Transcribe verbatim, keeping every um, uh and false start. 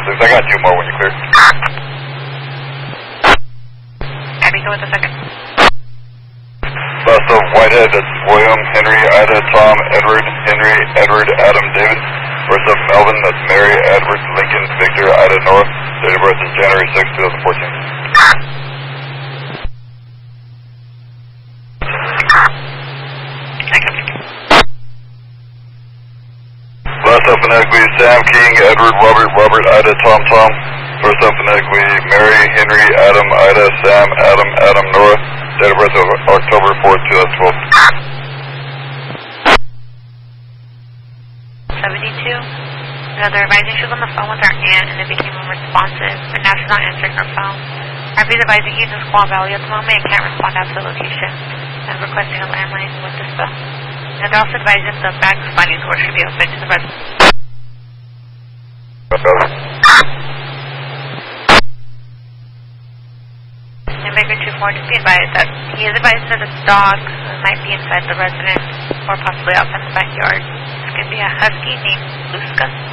six. I got two more when you clear. Abby, go with the second. South of Whitehead, that's William, Henry, Ida, Tom, Edward, Henry, Edward, Adam, David. First of Melvin, that's Mary, Edward, Lincoln, Victor, Ida, Nora. Date of birth is January sixth, twenty fourteen. Last up phonetically, Sam, King, Edward, Robert, Robert, Ida, Tom, Tom. First up phonetically, Mary, Henry, Adam, Ida, Sam, Adam, Adam, Nora. Date of birth of October fourth, twenty twelve. seventy-two. No, they're advising she was on the phone with her aunt and it became unresponsive, but now she's not answering her phone. R P is advising he's in Squaw Valley at the moment and can't respond out to the location, and requesting a landline with this stuff. And they're also advising the back finding door should be open to the resident. And Baker two four, just be advised that he is advised that his dog might be inside the residence or possibly outside the backyard. It's going to be a husky named Luska.